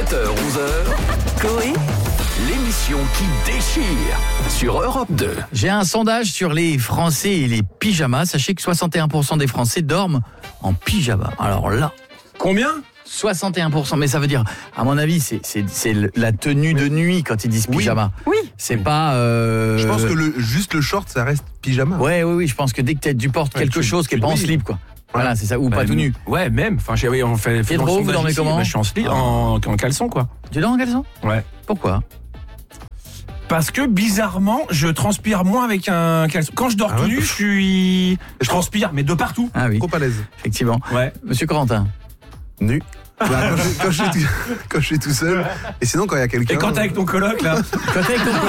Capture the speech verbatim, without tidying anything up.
sept heures onze heures, Coé, l'émission qui déchire sur Europe deux. J'ai un sondage sur les Français et les pyjamas. Sachez que soixante et un pour cent des Français dorment en pyjama. Alors là... Combien ? soixante et un pour cent, mais ça veut dire, à mon avis, c'est, c'est, c'est la tenue de nuit quand ils disent pyjama. Oui. C'est pas... Euh... Je pense que le, juste le short, ça reste pyjama. Ouais, oui, oui, je pense que dès que tu portes Ouais, quelque tu- chose qui est tu pas en dis. slip, quoi. Voilà, c'est ça, ou Bah, pas tout nu. Ouais, même. Enfin, j'ai, oui, on fait, fait Pedro, dans le vous sondage dormez ici. comment Bah, je suis en slip, en, en caleçon, quoi. Tu dors en caleçon ? Ouais. Pourquoi ? Parce que bizarrement, je transpire moins avec un caleçon. Quand je dors Ah tout ouais. nu, je suis. Je transpire, mais de partout. Ah oui, Trop à l'aise. effectivement. Ouais. Monsieur Corentin. Nu. Bah, quand, je, quand, je suis tout, quand je suis tout seul. Et sinon, quand il y a quelqu'un. Et quand t'es avec ton coloc, là. Quand t'es avec ton coloc,